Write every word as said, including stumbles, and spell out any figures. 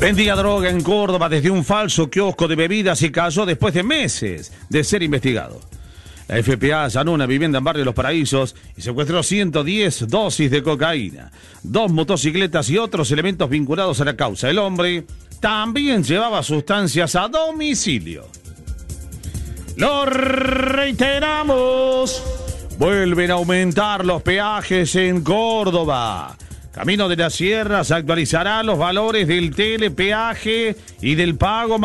Vendía droga en Córdoba desde un falso kiosco de bebidas y cayó después de meses de ser investigado. La F P A allanó una vivienda en Barrio Los Paraísos y secuestró ciento diez dosis de cocaína, dos motocicletas y otros elementos vinculados a la causa. El hombre también llevaba sustancias a domicilio. Lo reiteramos, vuelven a aumentar los peajes en Córdoba. Camino de las Sierras actualizará los valores del telepeaje y del pago